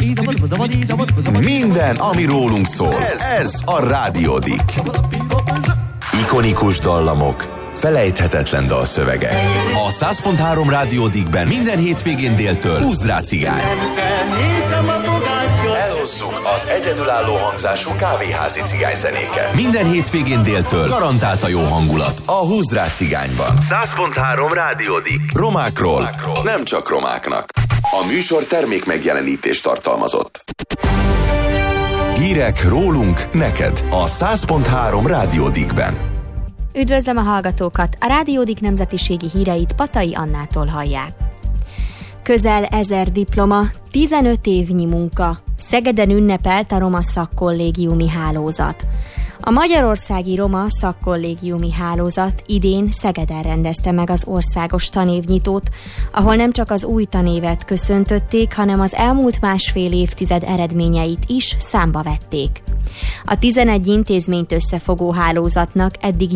Minden, ami rólunk szól. Ez a Rádiódik. Ikonikus dallamok, felejthetetlen dalszövegek. A 100.3 Rádiódikben minden hétvégén déltől Húzd rá cigány. Elhozzuk az egyedülálló hangzású kávéházi cigányzenéket. Minden hétvégén déltől garantált a jó hangulat a Húzd rá cigányban. 100.3 Rádiódik. Romákról, nem csak romáknak. A műsor termék megjelenítést tartalmazott. Hírek rólunk neked a 100.3 Rádiódikben. Üdvözlöm a hallgatókat! A Rádiódik nemzetiségi híreit Patai Annától hallják. Közel 1000 diploma, 15 évnyi munka. Szegeden ünnepelt a Roma Szakkollégiumi Hálózat. A Magyarországi Roma Szakkollégiumi Hálózat idén Szegeden rendezte meg az országos tanévnyitót, ahol nem csak az új tanévet köszöntötték, hanem az elmúlt másfél évtized eredményeit is számba vették. A 11 intézményt összefogó hálózatnak eddig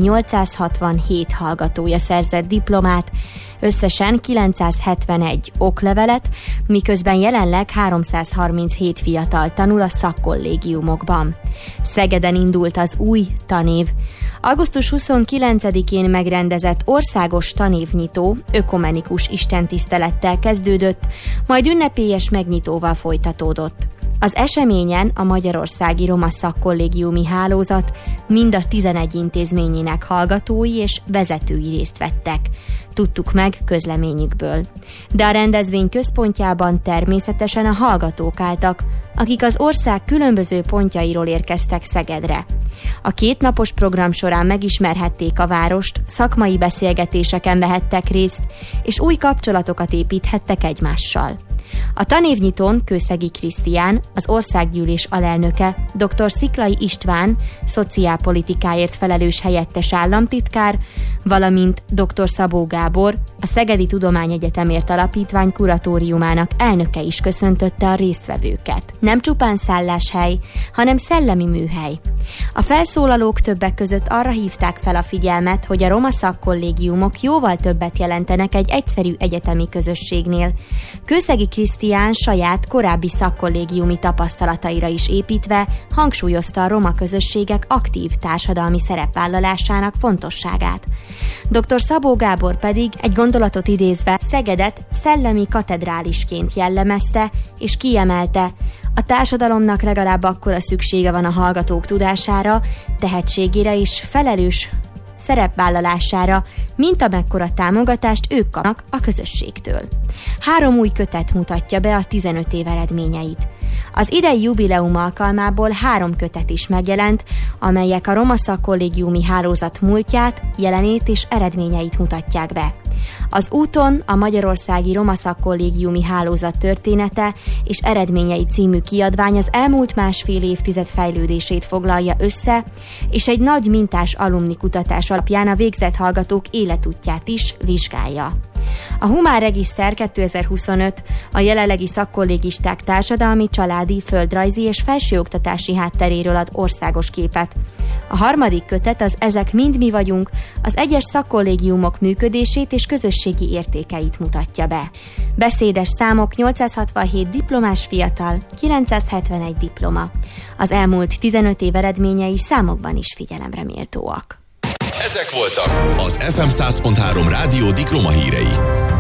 867 hallgatója szerzett diplomát, összesen 971 oklevelet, miközben jelenleg 337 fiatal tanul a szakkollégiumokban. Szegeden indult az új tanév. Augusztus 29-én megrendezett országos tanévnyitó ökumenikus istentisztelettel kezdődött, majd ünnepélyes megnyitóval folytatódott. Az eseményen a Magyarországi Roma Szakkollégiumi Hálózat mind a 11 intézményének hallgatói és vezetői részt vettek. Tudtuk meg közleményükből. De a rendezvény központjában természetesen a hallgatók álltak, akik az ország különböző pontjairól érkeztek Szegedre. A kétnapos program során megismerhették a várost, szakmai beszélgetéseken vehettek részt, és új kapcsolatokat építhettek egymással. A tanévnyitón Kőszegi Krisztián, az országgyűlés alelnöke, dr. Sziklay István, szociálpolitikáért felelős helyettes államtitkár, valamint dr. Szabó Gábor, a Szegedi Tudományegyetemért Alapítvány kuratóriumának elnöke is köszöntötte a résztvevőket. Nem csupán szálláshely, hanem szellemi műhely. A felszólalók többek között arra hívták fel a figyelmet, hogy a roma szakkollégiumok jóval többet jelentenek egy egyszerű egyetemi közösségnél. Kőszegi Krisztián saját korábbi szakkollégiumi tapasztalataira is építve hangsúlyozta a roma közösségek aktív társadalmi szerepvállalásának fontosságát. Dr. Szabó Gábor pedig egy gondolatot idézve Szegedet szellemi katedrálisként jellemezte és kiemelte: a társadalomnak legalább akkora szüksége van a hallgatók tudására, tehetségére és felelős szerepvállalására, mint amekkora támogatást ők kapnak a közösségtől. 3 új kötet mutatja be a 15 év eredményeit. Az idei jubileum alkalmából 3 kötet is megjelent, amelyek a Roma Szakkollégiumi Hálózat múltját, jelenét és eredményeit mutatják be. Az úton a Magyarországi Roma Szakkollégiumi Hálózat története és eredményei című kiadvány az elmúlt másfél évtized fejlődését foglalja össze, és egy nagy mintás alumni kutatás alapján a végzett hallgatók életútját is vizsgálja. A Humán Regiszter 2025 a jelenlegi szakkollégisták társadalmi, családi, földrajzi és felsőoktatási hátteréről ad országos képet. A 3. kötet az Ezek mind mi vagyunk, az egyes szakkollégiumok működését és közösségi értékeit mutatja be. Beszédes számok: 867 diplomás fiatal, 971 diploma. Az elmúlt 15 év eredményei számokban is figyelemre méltóak. Ezek voltak az FM 100.3 Rádiódik roma hírei.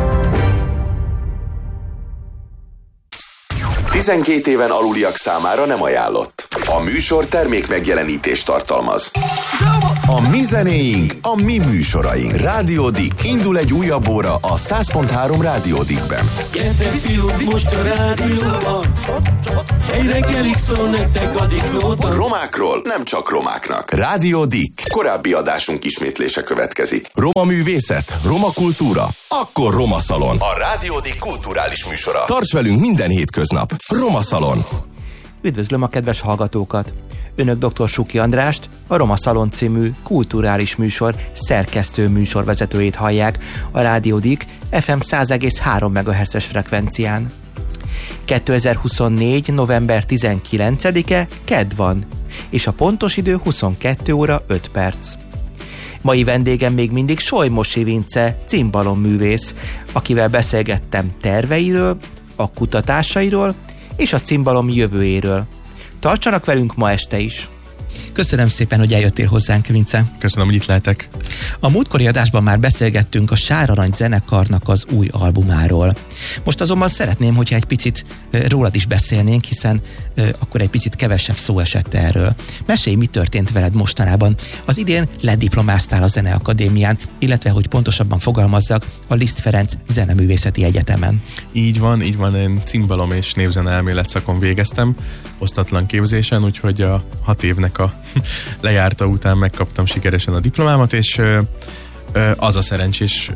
12 éven aluliak számára nem ajánlott. A műsor termék megjelenítést tartalmaz. A mi zenéink, a mi műsoraink. Rádiódik. Indul egy újabb óra a 100.3 Rádiódikben. Gyertek fiúk, most a rádióban. Egy reggelig szól nektek a diklóban. Romákról, nem csak romáknak. Rádiódik. Korábbi adásunk ismétlése következik. Roma művészet, roma kultúra, akkor Roma Szalon. A Rádiódik kulturális műsora. Tarts velünk minden hétköznap. Roma Szalon. Üdvözlöm a kedves hallgatókat! Önök dr. Suki Andrást, a Roma Szalon című kulturális műsor szerkesztő műsorvezetőjét hallják a Rádiódik FM 100,3 MHz-es frekvencián. 2024. november 19-e kedd van, és a pontos idő 22 óra 5 perc. Mai vendégem még mindig Solymosi Vince, cimbalom művész, akivel beszélgettem terveiről, a kutatásairól és a cimbalom jövőjéről. Tartsanak velünk ma este is! Köszönöm szépen, hogy eljöttél hozzánk, Vince. Köszönöm, hogy itt lehetek. A múltkori adásban már beszélgettünk a Sárarany zenekarnak az új albumáról. Most azonban szeretném, hogyha egy picit rólad is beszélnénk, hiszen akkor egy picit kevesebb szó esett erről. Mesélj, mi történt veled mostanában. Az idén lediplomáztál a Zeneakadémián, illetve, hogy pontosabban fogalmazzak, a Liszt Ferenc Zeneművészeti Egyetemen. Így van, én cimbalom és névzene elmélet szakon végeztem, osztatlan képzésen, úgyhogy a 6 évnek a lejárta után megkaptam sikeresen a diplomámat, és az a szerencsés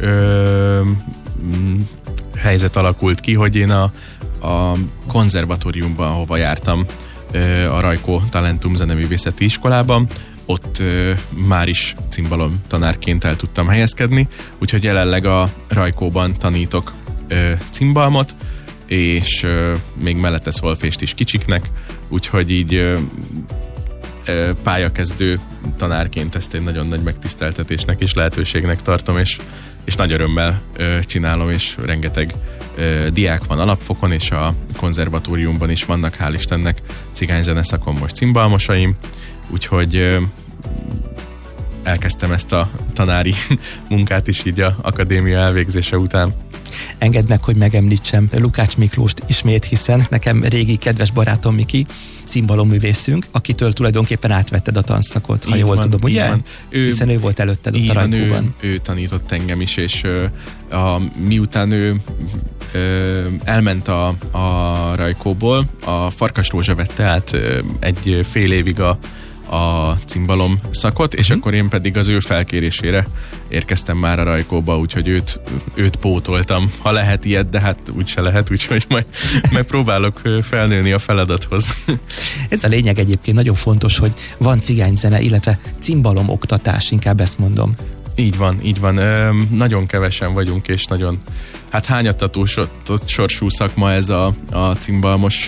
helyzet alakult ki, hogy én a konzervatóriumban, ahova jártam, a Rajkó Talentum Zeneművészeti Iskolában, ott már is cimbalom tanárként el tudtam helyezkedni, úgyhogy jelenleg a Rajkóban tanítok cimbalmot, és még mellette szolfést is kicsiknek, úgyhogy így pályakezdő tanárként ezt egy nagyon nagy megtiszteltetésnek és lehetőségnek tartom, és nagy örömmel csinálom, és rengeteg diák van alapfokon, és a konzervatóriumban is vannak, hál' Istennek, cigányzene szakon most cimbalmosaim, úgyhogy elkezdtem ezt a tanári munkát is így a akadémia elvégzése után. Engedd meg, hogy megemlítsem Lukács Miklóst ismét, hiszen nekem régi kedves barátom Miki, cimbalomművészünk, akitől tulajdonképpen átvetted a tanszakot, ha jól tudom, ugye? Hiszen ő volt előtted ott a Rajkóban. Ő tanított engem is, és miután ő elment a Rajkóból, a Farkas Rózsa vette át egy fél évig a cimbalom szakot, és akkor én pedig az ő felkérésére érkeztem már a Rajkóba, úgyhogy őt pótoltam, ha lehet ilyet, de hát úgyse lehet, úgyhogy majd megpróbálok felnőni a feladathoz. Ez a lényeg egyébként, nagyon fontos, hogy van cigányzene, illetve cimbalom oktatás, inkább ezt mondom. Így van. Nagyon kevesen vagyunk, és nagyon hányattató sorsú szakma ez a cimbalmos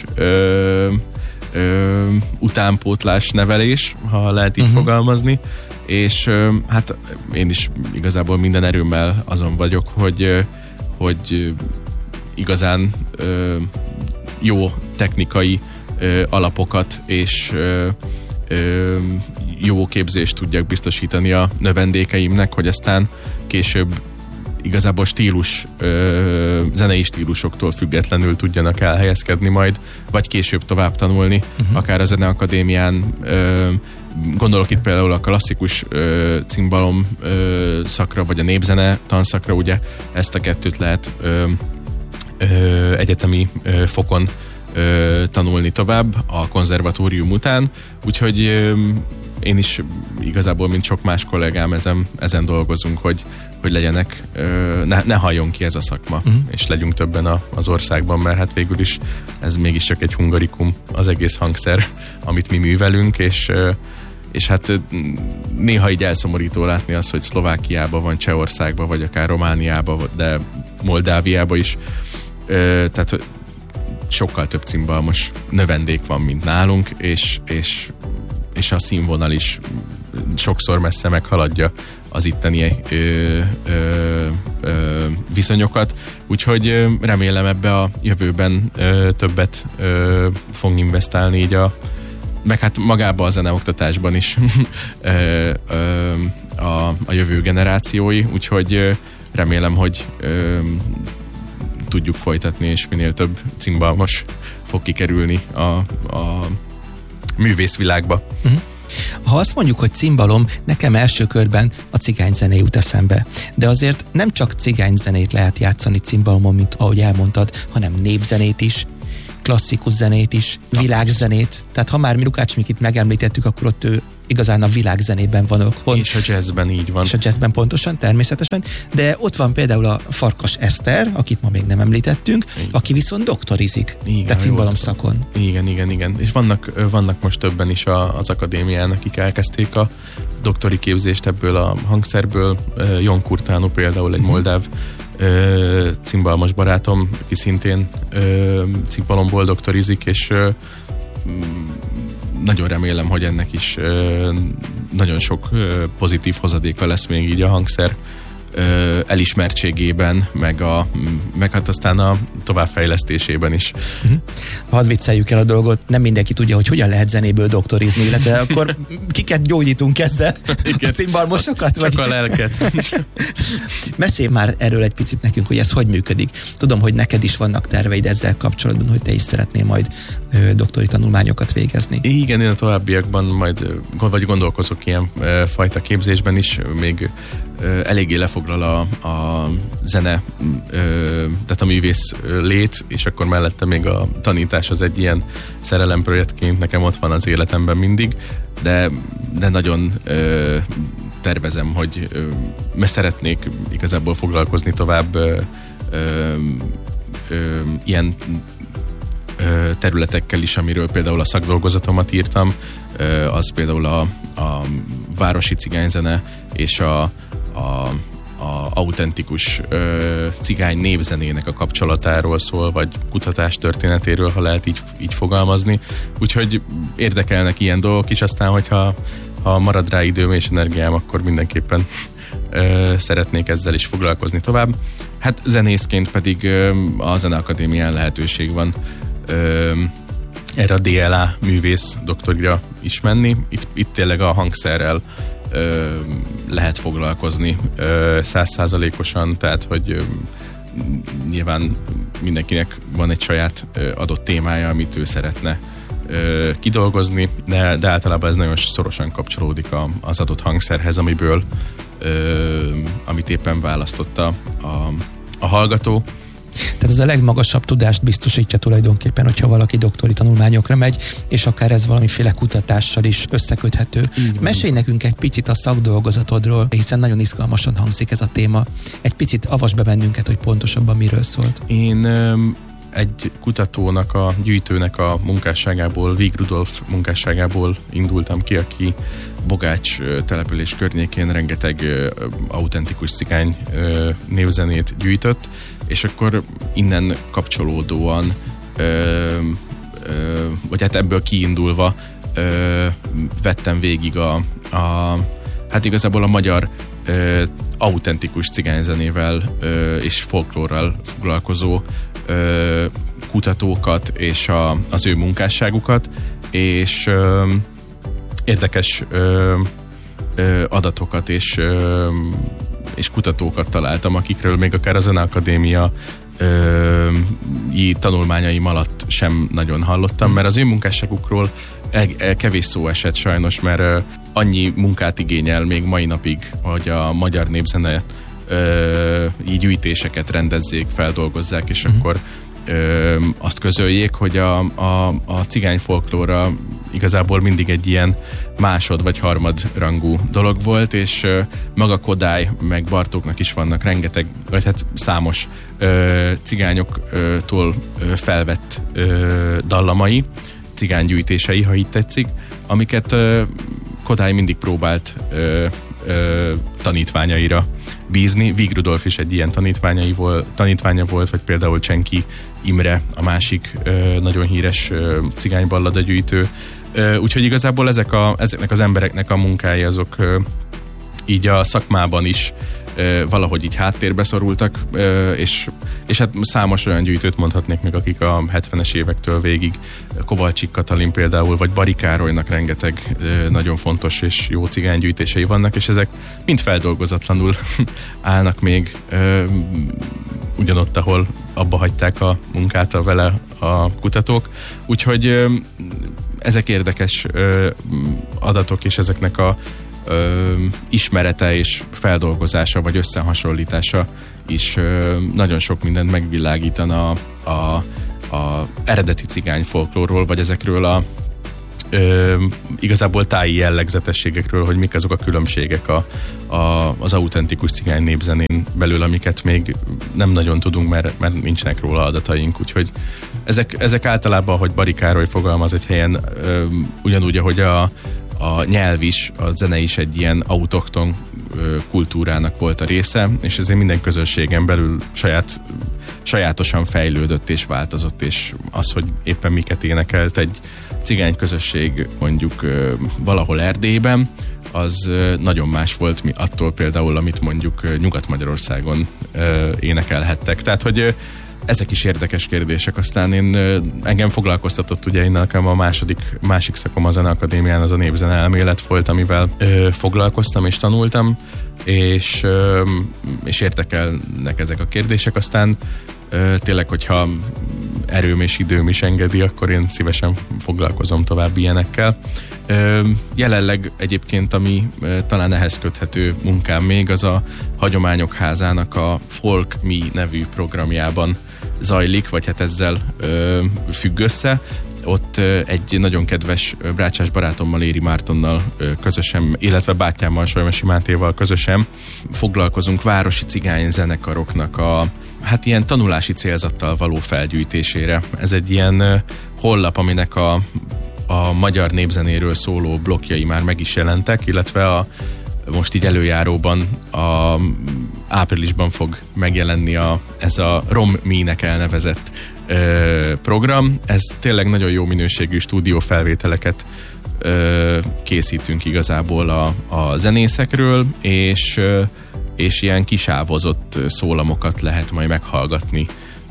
utánpótlás nevelés, ha lehet így fogalmazni, és hát én is igazából minden erőmmel azon vagyok, hogy igazán jó technikai alapokat és jó képzést tudjak biztosítani a növendékeimnek, hogy aztán később igazából zenei stílusoktól függetlenül tudjanak elhelyezkedni majd, vagy később tovább tanulni, akár a Zeneakadémián. Gondolok itt például a klasszikus cimbalom szakra, vagy a népzene tanszakra, ugye ezt a kettőt lehet egyetemi fokon tanulni tovább a konzervatórium után, úgyhogy én is igazából, mint sok más kollégám, ezen dolgozunk, hogy legyenek, ne halljon ki ez a szakma, és legyünk többen az országban, mert hát végül is ez mégiscsak egy hungarikum, az egész hangszer, amit mi művelünk, és hát néha így elszomorító látni azt, hogy Szlovákiában van, Csehországban, vagy akár Romániában, de Moldáviában is, tehát sokkal több cimbalmos növendék van, mint nálunk, és a színvonal is sokszor messze meghaladja az itteni viszonyokat, úgyhogy remélem ebbe a jövőben többet fog investálni így meg hát magába a zeneoktatásban is a jövő generációi, úgyhogy remélem, hogy tudjuk folytatni, és minél több cimbalmos fog kikerülni a művészvilágba. Ha azt mondjuk, hogy cimbalom, nekem első körben a cigányzené jut eszembe. De azért nem csak cigányzenét lehet játszani cimbalomon, mint ahogy elmondtad, hanem népzenét is, klasszikus zenét is, világzenét. Tehát ha már mi Lukács Mikit megemlítettük, akkor ott ő igazán a világzenében van otthon. És a jazzben így van. És a jazzben pontosan, természetesen. De ott van például a Farkas Eszter, akit ma még nem említettünk, aki viszont doktorizik, de cimbalom szakon. Igen. És vannak most többen is az akadémián, akik elkezdték a doktori képzést ebből a hangszerből. Jon Kurtánu például egy moldáv cimbalmos barátom, aki szintén cimbalomból doktorizik, és nagyon remélem, hogy ennek is nagyon sok pozitív hozadéka lesz még így a hangszer elismertségében, meg hát aztán a továbbfejlesztésében is. Hadd vicceljük el a dolgot, nem mindenki tudja, hogy hogyan lehet zenéből doktorizni, illetve akkor kiket gyógyítunk ezzel? A cimbalmosokat? Csak vagy? a lelket. Mesélj már erről egy picit nekünk, hogy ez hogy működik. Tudom, hogy neked is vannak terveid ezzel kapcsolatban, hogy te is szeretnél majd doktori tanulmányokat végezni. Igen, én a továbbiakban majd gondolkozok ilyen fajta képzésben is, még eléggé lefoglal a zene, tehát a művész lét, és akkor mellette még a tanítás az egy ilyen szerelemprojektként nekem ott van az életemben mindig, de nagyon tervezem, hogy mert szeretnék igazából foglalkozni tovább ilyen területekkel is, amiről például a szakdolgozatomat írtam, az például a városi cigányzene és a autentikus cigány népzenének a kapcsolatáról szól, vagy kutatás történetéről, ha lehet így fogalmazni. Úgyhogy érdekelnek ilyen dolgok is, aztán hogyha marad rá időm és energiám, akkor mindenképpen szeretnék ezzel is foglalkozni tovább. Hát zenészként pedig a Zeneakadémián lehetőség van erre a DLA művész doktorira is menni. Itt tényleg a hangszerrel lehet foglalkozni 100%-osan, tehát hogy nyilván mindenkinek van egy saját adott témája, amit ő szeretne kidolgozni, de általában ez nagyon szorosan kapcsolódik az adott hangszerhez, amit éppen választotta a hallgató. Tehát ez a legmagasabb tudást biztosítja tulajdonképpen, hogyha valaki doktori tanulmányokra megy, és akár ez valamiféle kutatással is összeköthető. Mesélj nekünk egy picit a szakdolgozatodról, hiszen nagyon izgalmasan hangzik ez a téma. Egy picit avasd be bennünket, hogy pontosabban miről szólt. Én egy kutatónak, a gyűjtőnek a munkásságából, Víg Rudolf munkásságából indultam ki, aki Bogács település környékén rengeteg autentikus cigány névzenét gyűjtött, és akkor innen kapcsolódóan, vagy hát ebből kiindulva vettem végig hát igazából a magyar autentikus cigányzenével és folklórral foglalkozó kutatókat és az ő munkásságukat, és érdekes adatokat és kutatókat találtam, akikről még akár a Zeneakadémia tanulmányaim alatt sem nagyon hallottam, mert az ő munkásságukról kevés szó esett sajnos, mert annyi munkát igényel még mai napig, hogy a magyar népzene így gyűjtéseket rendezzék, feldolgozzák, és akkor azt közöljék, hogy a cigány folklóra igazából mindig egy ilyen másod vagy harmadrangú dolog volt, és maga Kodály, meg Bartóknak is vannak rengeteg, vagy hát számos cigányoktól felvett dallamai, cigánygyűjtései, ha így tetszik, amiket Kodály mindig próbált tanítványaira bízni. Víg Rudolf is egy ilyen tanítványa volt, vagy például Csenki Imre, a másik nagyon híres cigányballadagyűjtő. Úgyhogy igazából ezeknek az embereknek a munkái azok így a szakmában is valahogy így háttérbe szorultak, és hát számos olyan gyűjtőt mondhatnék meg, akik a 70-es évektől végig, Kovalcsik Katalin például, vagy Bari Károlynak rengeteg nagyon fontos és jó cigánygyűjtései vannak, és ezek mind feldolgozatlanul állnak még ugyanott, ahol abba hagyták a munkát vele a kutatók. Úgyhogy ezek érdekes adatok, és ezeknek a ismerete és feldolgozása vagy összehasonlítása is nagyon sok mindent megvilágítana a eredeti cigány folklórról, vagy ezekről igazából táji jellegzetességekről, hogy mik azok a különbségek az autentikus cigány népzenén belül, amiket még nem nagyon tudunk, mert nincsenek róla adataink, úgyhogy ezek általában, ahogy Bari Károly fogalmaz egy helyen, ugyanúgy, ahogy a nyelv is, a zene is egy ilyen autokton kultúrának volt a része, és ezért minden közösségen belül sajátosan fejlődött és változott, és az, hogy éppen miket énekelt egy cigány közösség mondjuk valahol Erdélyben, az nagyon más volt attól például, amit mondjuk Nyugat-Magyarországon énekelhettek. Tehát, hogy ezek is érdekes kérdések. Aztán engem foglalkoztatott, ugye én nekem a másik szakom a Zeneakadémián az a népzene elmélet volt, amivel foglalkoztam és tanultam, és érdekelnek ezek a kérdések. Aztán tényleg, hogyha erőm és időm is engedi, akkor én szívesen foglalkozom tovább ilyenekkel. Jelenleg egyébként, ami talán ehhez köthető munkám még, az a Hagyományok Házának a Folk Me nevű programjában zajlik, vagy hát ezzel függ össze. Ott egy nagyon kedves brácsás barátommal, Éri Mártonnal közösen, illetve bátyámmal, Solymesi Mátéval közösen foglalkozunk városi cigány zenekaroknak a ilyen tanulási célzattal való felgyűjtésére. Ez egy ilyen honlap, aminek a magyar népzenéről szóló blokkjai már meg is jelentek, illetve most így előjáróban áprilisban fog megjelenni ez a RomMe-nek elnevezett program. Ez tényleg nagyon jó minőségű stúdiófelvételeket készítünk igazából a zenészekről, és ilyen kisávozott szólamokat lehet majd meghallgatni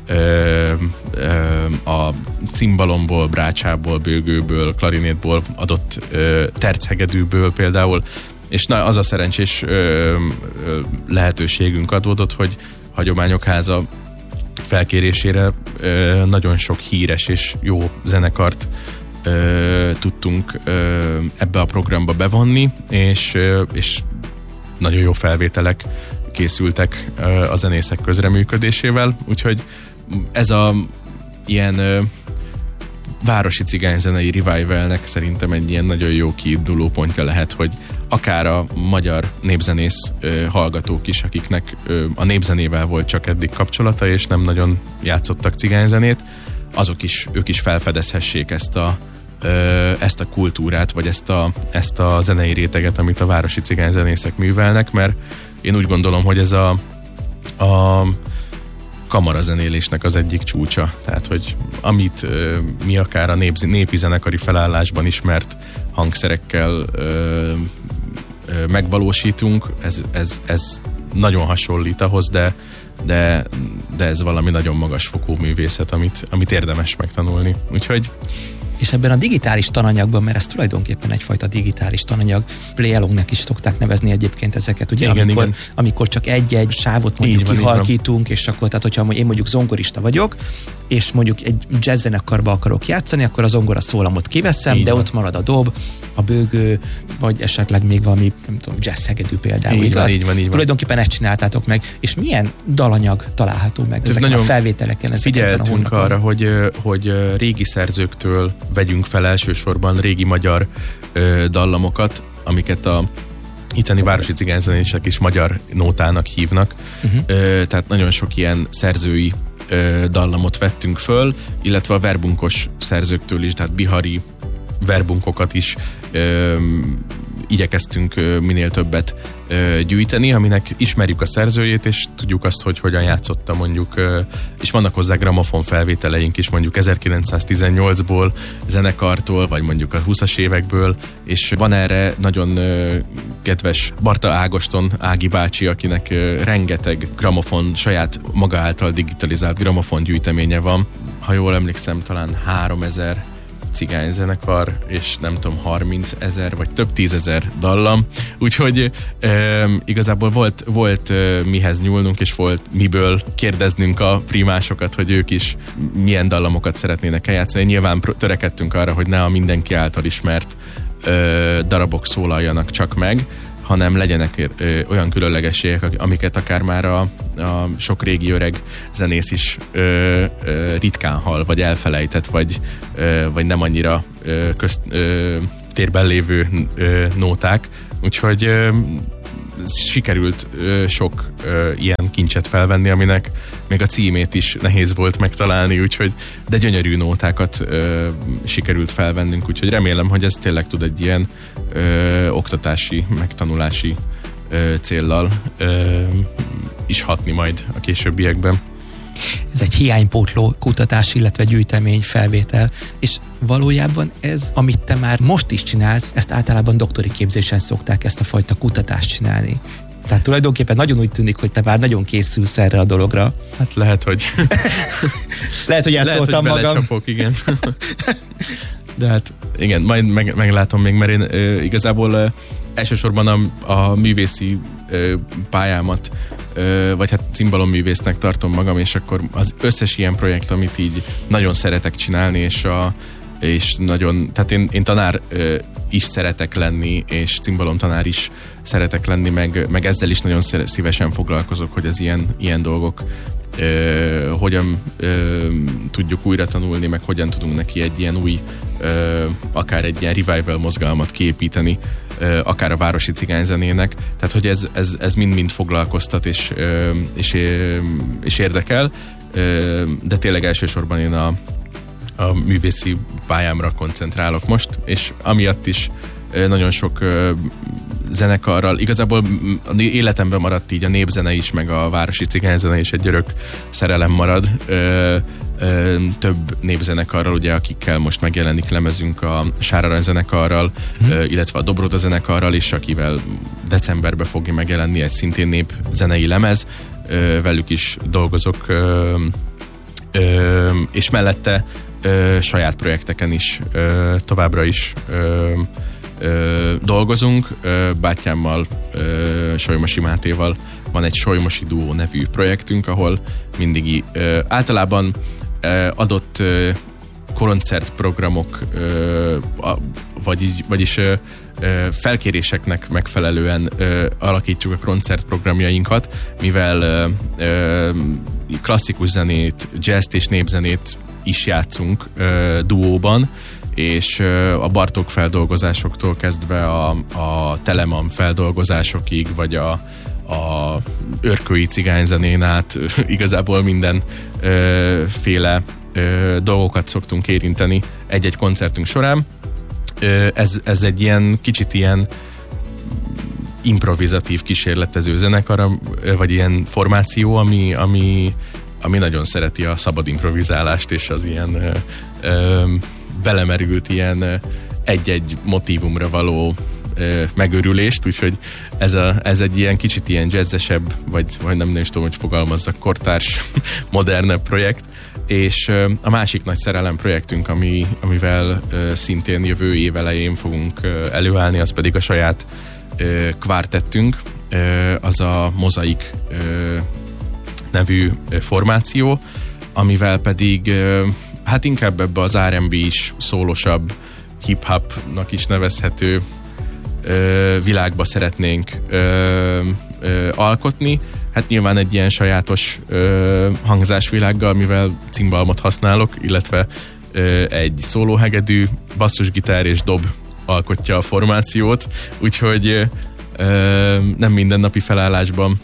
a cimbalomból, brácsából, bőgőből, klarinétból adott terchegedűből például, és az a szerencsés lehetőségünk adódott, hogy Hagyományok Háza felkérésére nagyon sok híres és jó zenekart tudtunk ebbe a programba bevonni, és nagyon jó felvételek készültek a zenészek közreműködésével, úgyhogy ez a ilyen városi cigányzenei revivalnek szerintem egy ilyen nagyon jó kiinduló pontja lehet, hogy akár a magyar népzenész hallgatók is, akiknek a népzenével volt csak eddig kapcsolata, és nem nagyon játszottak cigányzenét, ők is felfedezhessék ezt a kultúrát, vagy ezt a zenei réteget, amit a városi cigányzenészek művelnek, mert én úgy gondolom, hogy ez a kamarazenélésnek az egyik csúcsa. Tehát, hogy amit mi akár a népi zenekari felállásban ismert hangszerekkel megvalósítunk, ez nagyon hasonlít ahhoz, de ez valami nagyon magasfokú művészet, amit érdemes megtanulni. Úgyhogy és ebben a digitális tananyagban, mert ez tulajdonképpen egyfajta digitális tananyag, play-alongnak is szokták nevezni egyébként ezeket, ugye, igen, amikor csak egy sávot mondjuk kihalkítunk, és akkor, tehát hogyha én mondjuk zongorista vagyok, és mondjuk egy jazz zenekarba akarok játszani, akkor a zongora szólamot kiveszem, de ott marad a dob, a bőgő, vagy esetleg még valami, nem tudom, jazz hegedű például, igaz? Így van. Tulajdonképpen ezt csináltátok meg, és milyen dalanyag található meg ezeken a felvételeken? Figyeltünk arra, hogy régi szerzőktől vegyünk fel elsősorban régi magyar dallamokat, amiket a itteni városi cigányzenések is magyar nótának hívnak. Tehát nagyon sok ilyen szerzői dallamot vettünk föl, illetve a verbunkos szerzőktől is, tehát bihari verbunkokat is igyekeztünk minél többet gyűjteni, aminek ismerjük a szerzőjét, és tudjuk azt, hogy hogyan játszotta mondjuk, és vannak hozzá gramofon felvételeink is, mondjuk 1918-ból, zenekartól, vagy mondjuk a 20-as évekből, és van erre nagyon kedves Barta Ágoston Ági bácsi, akinek rengeteg gramofon, saját maga által digitalizált gramofon gyűjteménye van. Ha jól emlékszem, talán 3000 cigányzenekar, és nem tudom, 30 000 vagy több 10 000 dallam. Úgyhogy igazából volt mihez nyúlnunk, és volt miből kérdeznünk a primásokat, hogy ők is milyen dallamokat szeretnének eljátszani. Nyilván törekedtünk arra, hogy ne a mindenki által ismert darabok szólaljanak csak meg, hanem legyenek olyan különlegességek, amiket akár már a sok régi öreg zenész is ritkán hall, vagy elfelejtett, vagy nem annyira térben lévő nóták. Úgyhogy sikerült sok ilyen kincset felvenni, aminek még a címét is nehéz volt megtalálni, de gyönyörű nótákat sikerült felvennünk, úgyhogy remélem, hogy ez tényleg tud egy ilyen oktatási, megtanulási céllal is hatni majd a későbbiekben. ez egy hiánypótló kutatás, illetve gyűjtemény, felvétel, és valójában ez, amit te már most is csinálsz, ezt általában doktori képzésen szokták ezt a fajta kutatást csinálni. Tehát tulajdonképpen nagyon úgy tűnik, hogy te már nagyon készülsz erre a dologra. Hát lehet, hogy elszóltam magam. Belecsapok, igen. De hát igen, majd meglátom még, mert én igazából elsősorban a művészi pályámat, vagy hát cimbalomművésznek tartom magam, és akkor az összes ilyen projekt, amit így nagyon szeretek csinálni, és nagyon, tehát én tanár is szeretek lenni, és cimbalomtanár is szeretek lenni, meg ezzel is nagyon szívesen foglalkozok, hogy az ilyen dolgok hogyan tudjuk újra tanulni, meg hogyan tudunk neki egy ilyen új, akár egy ilyen revival mozgalmat kiépíteni, akár a városi cigányzenének. Tehát, hogy ez mind-mind foglalkoztat és érdekel, de tényleg elsősorban én a művészi pályámra koncentrálok most, és amiatt is nagyon sok zenekarral, igazából életemben maradt így a népzene is, meg a városi cigányzene is egy örök szerelem marad. Több népzenekarral, ugye, akikkel most megjelenik lemezünk, a Sár Arany zenekarral, illetve a Dobroda zenekarral is, akivel decemberben fogja megjelenni egy szintén népzenei lemez. Velük is dolgozok, és mellette saját projekteken is továbbra is dolgozunk. Bátyámmal, Solymosi Mátéval van egy Solymosi Duó nevű projektünk, ahol mindig általában adott koncertprogramok, vagyis felkéréseknek megfelelően alakítjuk a koncertprogramjainkat, mivel klasszikus zenét, jazzt és népzenét is játszunk duóban, és a Bartók feldolgozásoktól kezdve a Telemann feldolgozásokig, vagy a örkői cigányzenén át igazából mindenféle dolgokat szoktunk érinteni egy-egy koncertünk során. Ez egy ilyen kicsit ilyen improvizatív kísérletező zenekar, vagy ilyen formáció, ami nagyon szereti a szabad improvizálást, és az ilyen belemerült ilyen egy-egy motívumra való megörülést, úgyhogy ez egy ilyen kicsit ilyen jazzesebb, vagy nem is tudom, hogy fogalmazzak, kortárs, modernebb projekt, és a másik nagy szerelem projektünk, amivel szintén jövő év elején fogunk előállni, az pedig a saját kvártettünk, az a Mozaik nevű formáció, amivel pedig hát inkább ebbe az R&B is szólosabb, hip-hopnak is nevezhető világba szeretnénk alkotni. Hát nyilván egy ilyen sajátos hangzásvilággal, mivel cimbalmot használok, illetve egy szólóhegedű, basszusgitár és dob alkotja a formációt, úgyhogy nem mindennapi felállásban,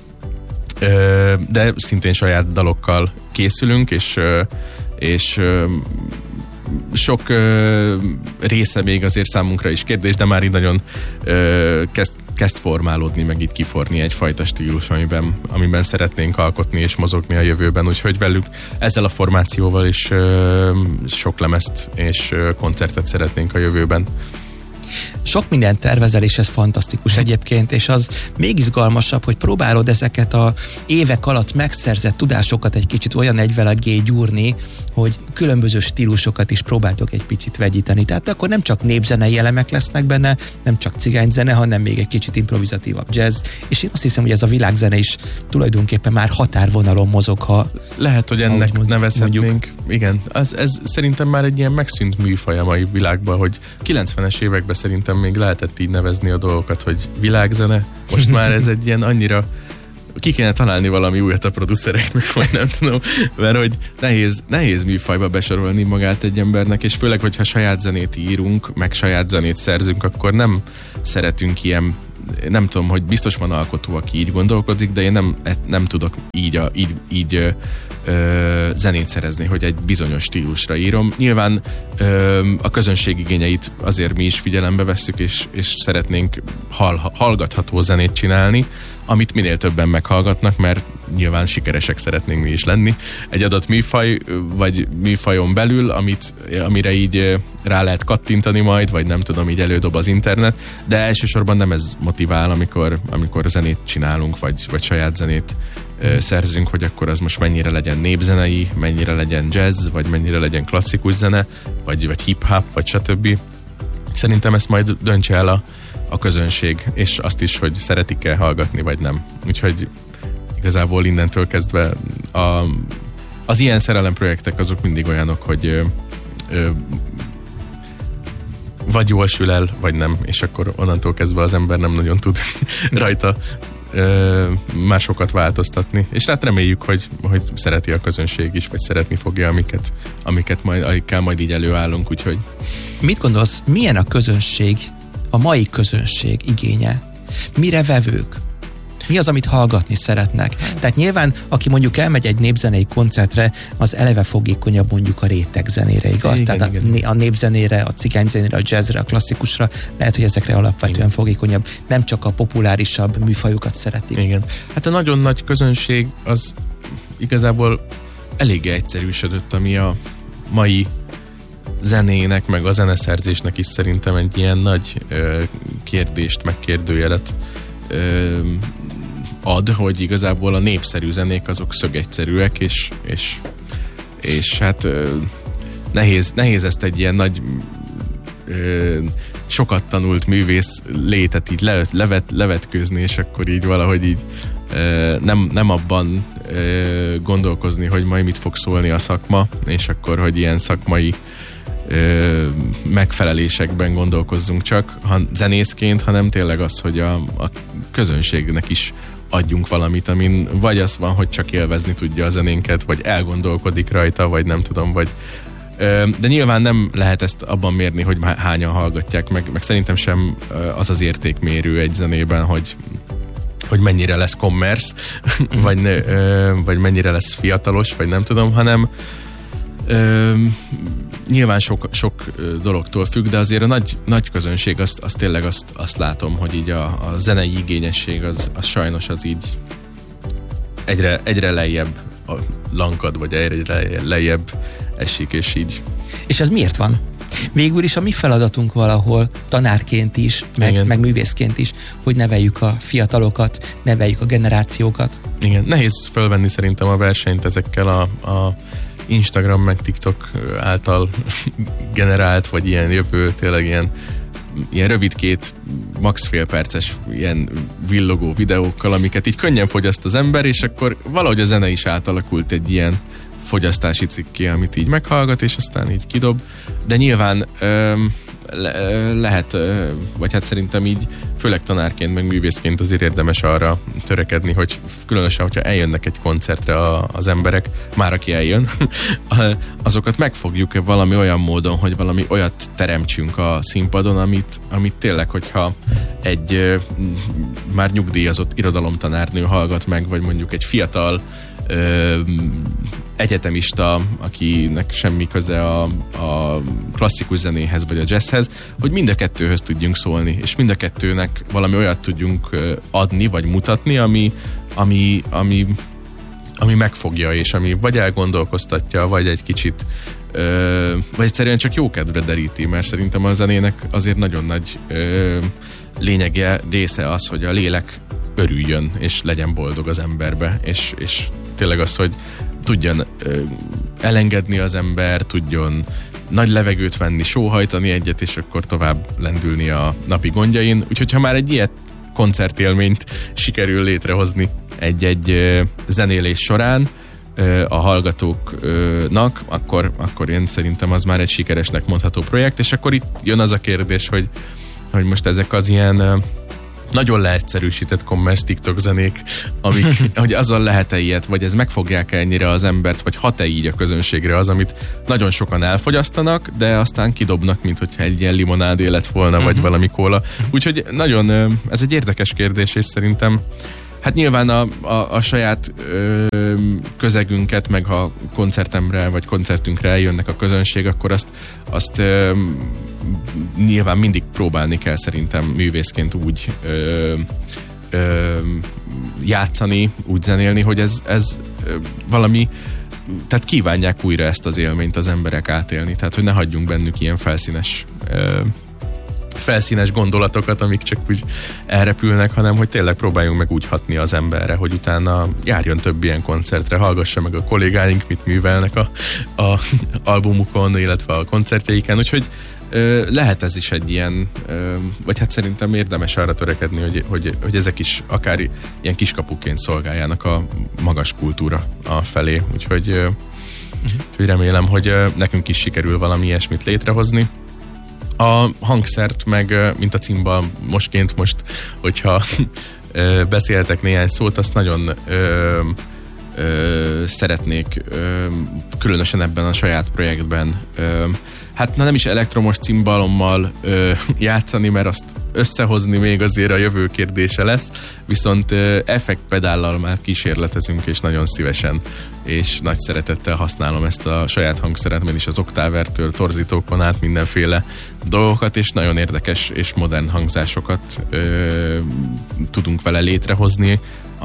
de szintén saját dalokkal készülünk, és sok része még azért számunkra is kérdés, de már így nagyon kezd formálódni, meg itt kiforni egyfajta stílus, amiben szeretnénk alkotni és mozogni a jövőben, úgyhogy velük ezzel a formációval is sok lemezt és koncertet szeretnénk a jövőben. Sok mindent tervezel, és ez fantasztikus egyébként, és az még izgalmasabb, hogy próbálod ezeket a évek alatt megszerzett tudásokat egy kicsit olyan egyvelagé gyúrni, hogy különböző stílusokat is próbáltok egy picit vegyíteni. Tehát akkor nem csak népzenei elemek lesznek benne, nem csak cigányzene, hanem még egy kicsit improvizatívabb jazz, és én azt hiszem, hogy ez a világzene is tulajdonképpen már határvonalon mozog, ha... Lehet, hogy ennek nevezhetnénk. Igen, ez szerintem már egy ilyen megszűnt műfaj a mai világban, hogy 90-es években szerintem még lehetett így nevezni a dolgokat, hogy világzene. Most már ez egy ilyen annyira ki kéne találni valami újat a producereknek, vagy nem tudom, mert hogy nehéz műfajba besorolni magát egy embernek, és főleg, hogyha saját zenét írunk, meg saját zenét szerzünk, akkor nem szeretünk ilyen, nem tudom, hogy biztos van alkotó, aki így gondolkodik, de én nem tudok így zenét szerezni, hogy egy bizonyos stílusra írom. Nyilván a közönség igényeit azért mi is figyelembe vesszük, és szeretnénk hallgatható zenét csinálni, amit minél többen meghallgatnak, mert nyilván sikeresek szeretnénk mi is lenni. Egy adott műfaj, vagy műfajon belül, amire így rá lehet kattintani majd, vagy nem tudom, így elődob az internet, de elsősorban nem ez motivál, amikor zenét csinálunk, vagy saját zenét szerzünk, hogy akkor az most mennyire legyen népzenei, mennyire legyen jazz, vagy mennyire legyen klasszikus zene, vagy hip-hop, vagy stb. Szerintem ezt majd döntse el a közönség, és azt is, hogy szeretik-e hallgatni, vagy nem. Úgyhogy igazából innentől kezdve az ilyen szerelemprojektek azok mindig olyanok, hogy vagy jól sül el, vagy nem, és akkor onnantól kezdve az ember nem nagyon tud rajta másokat változtatni. És hát reméljük, hogy szereti a közönség is, vagy szeretni fogja, amikkel majd így előállunk, úgyhogy... Mit gondolsz, milyen a közönség, a mai közönség igénye? Mire vevők? Mi az, amit hallgatni szeretnek? Tehát nyilván, aki mondjuk elmegy egy népzenei koncertre, az eleve fogékonyabb mondjuk a rétegzenére, igaz? Igen, tehát a népzenére, a cigányzenére, a jazzre, a klasszikusra, lehet, hogy ezekre alapvetően fogékonyabb. Nem csak a populárisabb műfajokat szeretik. Igen. Hát a nagyon nagy közönség az igazából eléggé egyszerűsödött, ami a mai zenének, meg a zeneszerzésnek is szerintem egy ilyen nagy kérdést, megkérdőjelet ad, hogy igazából a népszerű zenék azok szögegyszerűek, és hát nehéz ezt egy ilyen nagy sokat tanult művész létet így levetkőzni, és akkor így valahogy így nem abban gondolkozni, hogy majd mit fog szólni a szakma, és akkor, hogy ilyen szakmai megfelelésekben gondolkozzunk csak zenészként, hanem tényleg az, hogy a közönségnek is adjunk valamit, amin vagy az van, hogy csak élvezni tudja a zenénket, vagy elgondolkodik rajta, vagy nem tudom, vagy de nyilván nem lehet ezt abban mérni, hogy hányan hallgatják, meg szerintem sem az az értékmérő egy zenében, hogy mennyire lesz commerce, vagy mennyire lesz fiatalos, vagy nem tudom, hanem nyilván sok dologtól függ, de azért a nagy közönség, azt tényleg azt látom, hogy így a zenei igényesség az sajnos az így egyre lejjebb lankad, vagy egyre lejjebb esik, és így. És ez miért van? Végül is a mi feladatunk valahol tanárként is, meg művészként is, hogy neveljük a fiatalokat, neveljük a generációkat. Igen, nehéz fölvenni szerintem a versenyt ezekkel a Instagram meg TikTok által generált, vagy ilyen jövő, tényleg ilyen rövid max fél perces ilyen villogó videókkal, amiket így könnyen fogyaszt az ember, és akkor valahogy a zene is átalakult egy ilyen fogyasztási cikké, amit így meghallgat, és aztán így kidob. De nyilván lehet, vagy hát szerintem így főleg tanárként, meg művészként azért érdemes arra törekedni, hogy különösen, hogyha eljönnek egy koncertre az emberek, már aki eljön, azokat megfogjuk valami olyan módon, hogy valami olyat teremtsünk a színpadon, amit tényleg, hogyha egy már nyugdíjazott irodalomtanárnő hallgat meg, vagy mondjuk egy fiatal egyetemista, akinek semmi köze a klasszikus zenéhez vagy a jazzhez, hogy mind a kettőhöz tudjunk szólni, és mind a kettőnek valami olyat tudjunk adni, vagy mutatni, ami megfogja, és ami vagy elgondolkoztatja, vagy egy kicsit vagy egyszerűen csak jó kedvre deríti, mert szerintem a zenének azért nagyon nagy lényege, része az, hogy a lélek örüljön, és legyen boldog az emberbe, és tényleg az, hogy tudjon elengedni az ember, tudjon nagy levegőt venni, sóhajtani egyet, és akkor tovább lendülni a napi gondjain. Úgyhogy ha már egy ilyet koncertélményt sikerül létrehozni egy zenélés során a hallgatóknak, akkor én szerintem az már egy sikeresnek mondható projekt, és akkor itt jön az a kérdés, hogy most ezek az ilyen nagyon leegyszerűsített commerce TikTok zenék, amik, hogy azzal lehet-e ilyet, vagy ez megfogják ennyire az embert, vagy hat-e így a közönségre az, amit nagyon sokan elfogyasztanak, de aztán kidobnak, mint hogyha egy ilyen limonádé lett volna, vagy valami kóla. Úgyhogy nagyon, ez egy érdekes kérdés, és szerintem hát nyilván a saját közegünket, meg ha koncertemre vagy koncertünkre eljönnek a közönség, akkor azt nyilván mindig próbálni kell szerintem művészként úgy játszani, úgy zenélni, hogy ez valami, tehát kívánják újra ezt az élményt az emberek átélni, tehát hogy ne hagyjunk bennük ilyen felszínes gondolatokat, amik csak úgy elrepülnek, hanem hogy tényleg próbáljunk meg úgy hatni az emberre, hogy utána járjon több ilyen koncertre, hallgassa meg a kollégáink, mit művelnek a albumukon, illetve a koncertjeiken, úgyhogy lehet ez is egy ilyen, vagy hát szerintem érdemes arra törekedni, hogy ezek is akár ilyen kiskapuként szolgáljának a magas kultúra felé, úgyhogy remélem, hogy nekünk is sikerül valami ilyesmit létrehozni. A hangszert meg, mint a cimbalmosként most, hogyha beszéltek néhány szót, azt nagyon szeretnék különösen ebben a saját projektben hát nem is elektromos cimbalommal játszani, mert azt összehozni még azért a jövő kérdése lesz, viszont effektpedállal már kísérletezünk, és nagyon szívesen és nagy szeretettel használom ezt a saját hangszeremben is, az oktávertől, torzítókon át mindenféle dolgokat, és nagyon érdekes és modern hangzásokat tudunk vele létrehozni,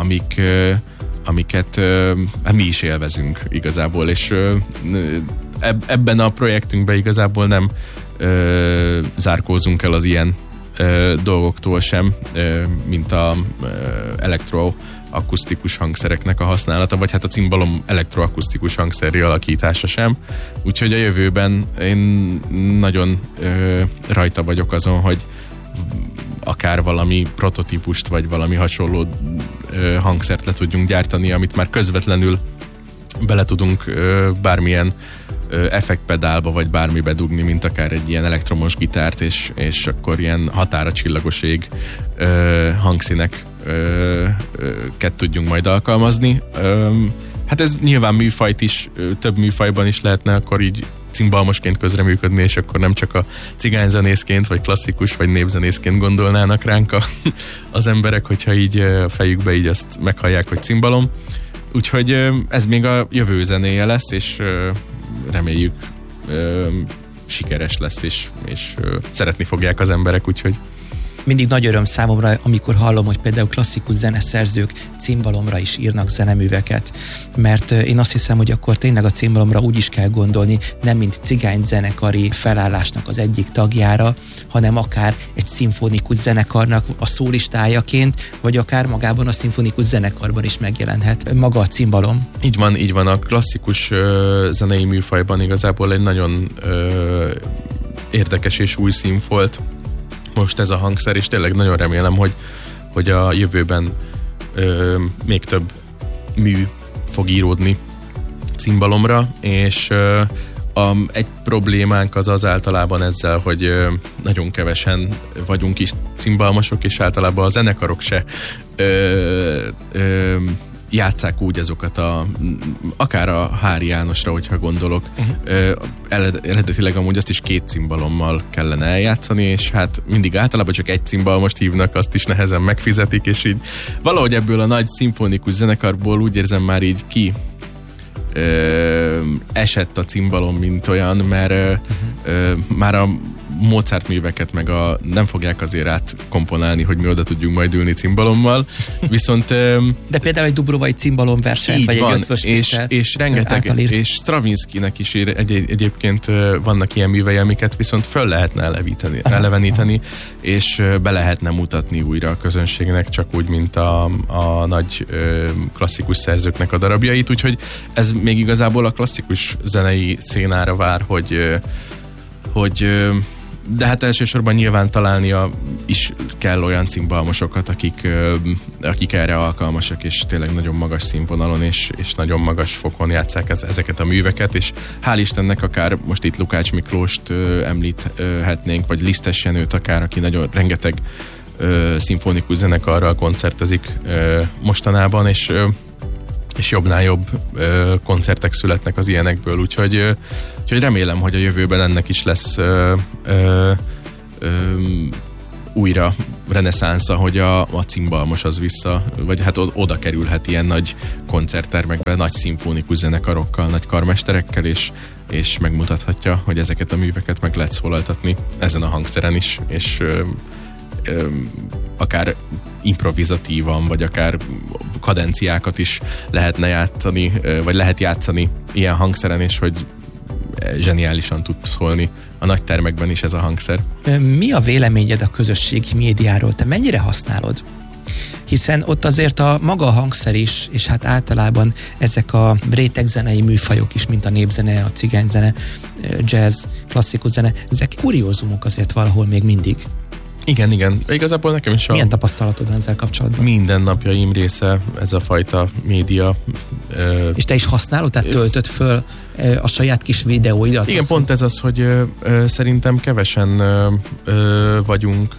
amiket mi is élvezünk igazából, és ebben a projektünkben igazából nem zárkózunk el az ilyen dolgoktól sem, mint a elektroakusztikus hangszereknek a használata, vagy hát a cimbalom elektroakusztikus hangszeri alakítása sem. Úgyhogy a jövőben én nagyon rajta vagyok azon, hogy akár valami prototípust, vagy valami hasonló hangszert le tudjunk gyártani, amit már közvetlenül bele tudunk bármilyen effektpedálba, vagy bármibe dugni, mint akár egy ilyen elektromos gitárt, és akkor ilyen határa csillagos ég hangszíneket tudjunk majd alkalmazni. Hát ez nyilván műfajt is, több műfajban is lehetne akkor így cimbalmosként közreműködni, és akkor nem csak a cigányzenészként, vagy klasszikus, vagy népzenészként gondolnának ránk az emberek, hogyha így a fejükbe így azt meghallják, hogy cimbalom. Úgyhogy ez még a jövő zenéje lesz, és reméljük sikeres lesz, és szeretni fogják az emberek, úgyhogy mindig nagy öröm számomra, amikor hallom, hogy például klasszikus zeneszerzők cimbalomra is írnak zeneműveket, mert én azt hiszem, hogy akkor tényleg a cimbalomra úgy is kell gondolni, nem mint cigányzenekari felállásnak az egyik tagjára, hanem akár egy szimfonikus zenekarnak a szólistájaként, vagy akár magában a szimfonikus zenekarban is megjelenhet maga a cimbalom. Így van, a klasszikus zenei műfajban igazából egy nagyon érdekes és új színfolt most ez a hangszer, és tényleg nagyon remélem, hogy a jövőben még több mű fog íródni cimbalomra, és egy problémánk az általában ezzel, hogy nagyon kevesen vagyunk is cimbalmosok, és általában a zenekarok se játsszák úgy azokat akár a Hári Jánosra, hogyha gondolok. Eredetileg amúgy azt is 2 cimbalommal kellene eljátszani, és hát mindig általában csak egy cimbalmost hívnak, azt is nehezen megfizetik, és így valahogy ebből a nagy szimfonikus zenekarból úgy érzem már így ki esett a cimbalom, mint olyan, mert már a Mozart műveket meg nem fogják azért átkomponálni, hogy mi oda tudjunk majd ülni cimbalommal, viszont... De például egy dubrovai cimbalom verseny, vagy van, egy Ötvös Péter és rengeteg, és Stravinskynek is egyébként vannak ilyen művei, amiket viszont föl lehetne eleveníteni, és be lehetne mutatni újra a közönségnek, csak úgy, mint a nagy klasszikus szerzőknek a darabjait, úgyhogy ez még igazából a klasszikus zenei szénára vár, hogy de hát elsősorban nyilván találnia is kell olyan cimbalmosokat, akik erre alkalmasak, és tényleg nagyon magas színvonalon és nagyon magas fokon játsszák ezeket a műveket, és hál' Istennek akár most itt Lukács Miklóst említhetnénk, vagy Lisztes Jenőt akár, aki nagyon rengeteg szimfonikus zenekarral koncertezik mostanában, és jobbnál jobb koncertek születnek az ilyenekből, úgyhogy remélem, hogy a jövőben ennek is lesz újra reneszánsza, hogy a cimbalmos az vissza, vagy hát oda kerülhet ilyen nagy koncerttermekben, nagy szimfonikus zenekarokkal, nagy karmesterekkel, és megmutathatja, hogy ezeket a műveket meg lehet szólaltatni ezen a hangszeren is, és akár improvizatívan, vagy akár kadenciákat is lehetne játszani, vagy lehet játszani ilyen hangszeren, és hogy zseniálisan tud szólni a nagy termekben is ez a hangszer. Mi a véleményed a közösségi médiáról? Te mennyire használod? Hiszen ott azért a maga a hangszer is, és hát általában ezek a rétegzenei műfajok is, mint a népzene, a cigányzene, jazz, klasszikus zene, ezek kuriózumok azért valahol még mindig. Igen. Igazából nekem is milyen tapasztalatod van ezzel kapcsolatban? Mindennapjaim része ez a fajta média. És te is használod? Tehát töltöd föl a saját kis videóidat? Igen, pont ez az, hogy szerintem kevesen vagyunk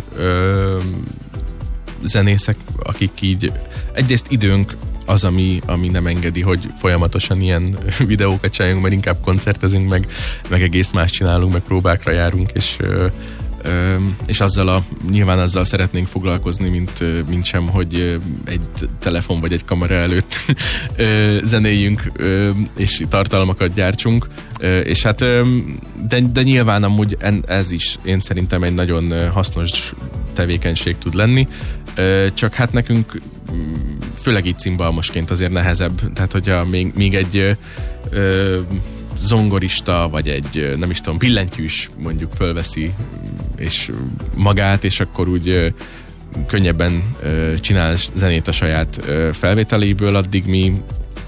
zenészek, akik így egyrészt időnk az, ami nem engedi, hogy folyamatosan ilyen videókat csináljunk, mert inkább koncertezünk, meg egész más csinálunk, meg próbákra járunk, és nyilván azzal szeretnénk foglalkozni, mint sem, hogy egy telefon vagy egy kamera előtt zenéljünk, és tartalmakat gyártsunk. És hát, de nyilván amúgy ez is én szerintem egy nagyon hasznos tevékenység tud lenni, csak hát nekünk főleg így cimbalmosként azért nehezebb, tehát hogyha még egy zongorista, vagy egy, nem is tudom, billentyűs mondjuk fölveszi és magát, és akkor úgy könnyebben csinál zenét a saját felvételéből, addig mi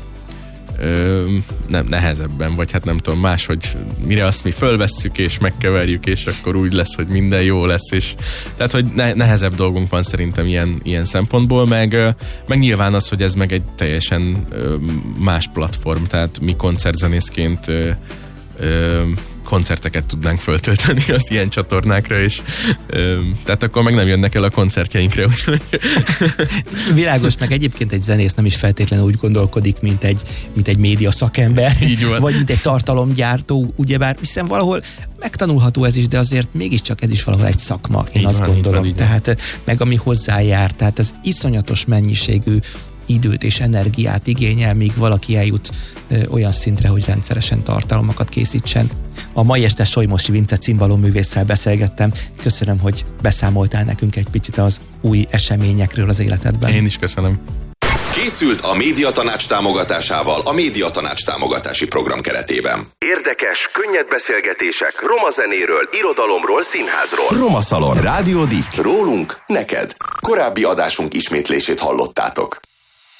nem nehezebben, vagy hát nem tudom, máshogy mire azt mi fölvesszük és megkeverjük, és akkor úgy lesz, hogy minden jó lesz, és tehát, hogy nehezebb dolgunk van szerintem ilyen szempontból, meg nyilván az, hogy ez meg egy teljesen más platform, tehát mi koncertzenészként koncerteket tudnánk föltölteni az ilyen csatornákra, és tehát akkor meg nem jönnek el a koncertjeinkre. Világos, meg egyébként egy zenész nem is feltétlenül úgy gondolkodik, mint egy média szakember, vagy mint egy tartalomgyártó, ugyebár, hiszen valahol megtanulható ez is, de azért mégiscsak ez is valahol egy szakma, én azt gondolom. Tehát meg ami hozzájár, tehát ez iszonyatos mennyiségű időt és energiát igényel, míg valaki eljut olyan szintre, hogy rendszeresen tartalmakat készítsen. A mai este Solymosi Vince cimbalomművésszel beszélgettem. Köszönöm, hogy beszámoltál nekünk egy picit az új eseményekről az életedben. Én is köszönöm. Készült a Médiatanács támogatásával a Médiatanács támogatási program keretében. Érdekes, könnyed beszélgetések roma zenéről, irodalomról, színházról. Roma Szalon. Rádió Dik. Rólunk, neked. Korábbi adásunk ismétlését hallottátok.